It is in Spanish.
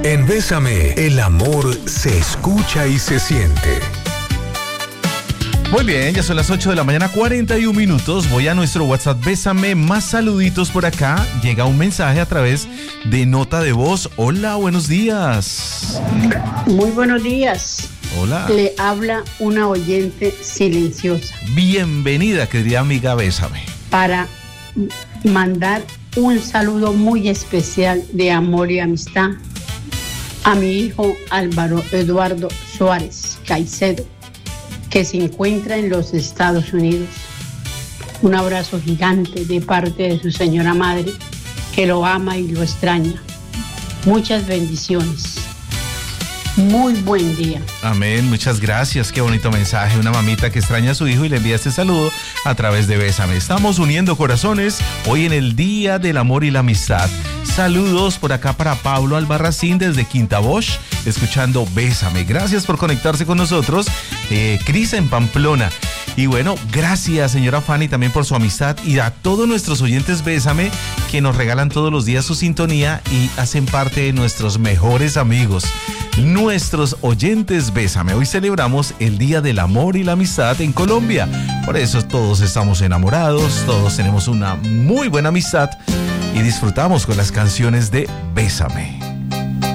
En Bésame, el amor se escucha y se siente. Muy bien, ya son las 8 de la mañana, 41 minutos. Voy a nuestro WhatsApp, Bésame, más saluditos por acá. Llega un mensaje a través de nota de voz. Hola, buenos días. Muy buenos días. Hola. Le habla una oyente silenciosa. Bienvenida, querida amiga, Bésame. Para mandar un saludo muy especial de amor y amistad a mi hijo Álvaro Eduardo Suárez Caicedo, que se encuentra en los Estados Unidos. Un abrazo gigante de parte de su señora madre, que lo ama y lo extraña. Muchas bendiciones. Muy buen día. Amén, muchas gracias, qué bonito mensaje. Una mamita que extraña a su hijo y le envía este saludo a través de Bésame. Estamos uniendo corazones hoy en el Día del Amor y la Amistad. Saludos por acá para Pablo Albarracín desde Quinta Bosch, escuchando Bésame. Gracias por conectarse con nosotros. Cris en Pamplona. Y bueno, gracias señora Fanny también por su amistad y a todos nuestros oyentes Bésame que nos regalan todos los días su sintonía y hacen parte de nuestros mejores amigos. Nuestros oyentes Bésame. Hoy celebramos el Día del Amor y la Amistad en Colombia. Por eso todos estamos enamorados, todos tenemos una muy buena amistad y disfrutamos con las canciones de Bésame.